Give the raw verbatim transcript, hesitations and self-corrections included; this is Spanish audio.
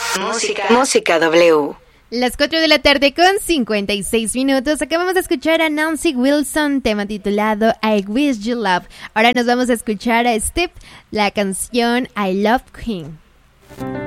Música. Música W. Las cuatro de la tarde con cincuenta y seis minutos. Acabamos de escuchar a Nancy Wilson, tema titulado I Wish You Love. Ahora nos vamos a escuchar a Steve, la canción I Love Him.